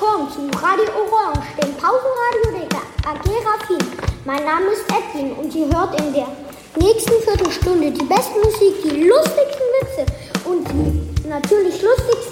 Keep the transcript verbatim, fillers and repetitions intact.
willkommen zu Radio Orange, dem Pausenradio der A G Raffin. Mein Name ist Edwin und ihr hört in der nächsten Viertelstunde die beste Musik, die lustigsten Witze und die natürlich lustigsten